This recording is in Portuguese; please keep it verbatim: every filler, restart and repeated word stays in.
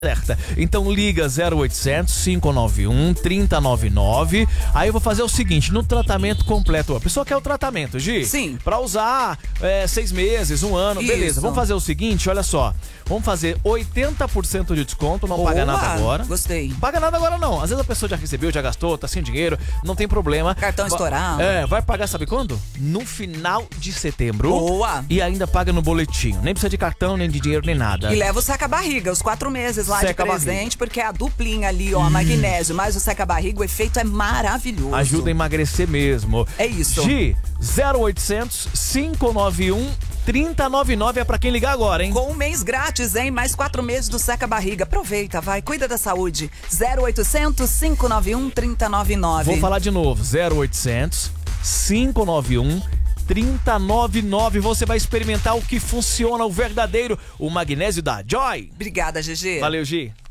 certa. Então liga zero oitocentos, cinco nove um, três zero nove nove. Aí eu vou fazer o seguinte, no tratamento completo. A pessoa quer o tratamento, Gi? Sim. Pra usar é, seis meses, um ano, Isso. beleza. Vamos fazer o seguinte, olha só. Vamos fazer oitenta por cento de desconto, não Boa, paga nada agora. Gostei. Não paga nada agora não. Às vezes a pessoa já recebeu, já gastou, tá sem dinheiro, não tem problema. Cartão Va- estourado. É, vai pagar sabe quando? No final de setembro. Boa. E ainda paga no boletinho. Nem precisa de cartão, nem de dinheiro, nem nada. E leva o seca-barriga, os quatro meses lá Seca de presente, porque é a duplinha ali, ó, magnésio, mais o seca-barriga, o efeito é maravilhoso. Ajuda a emagrecer mesmo. É isso. Gi, zero oitocentos, cinco nove um, três zero nove nove é pra quem ligar agora, hein? Com um mês grátis, hein? Mais quatro meses do seca-barriga. Aproveita, vai, cuida da saúde. zero oitocentos, cinco nove um, três zero nove nove. Vou falar de novo, zero oitocentos, cinco nove um, três zero nove nove. Você vai experimentar o que funciona, o verdadeiro, o magnésio da Joy. Obrigada, G G. Valeu, Gi.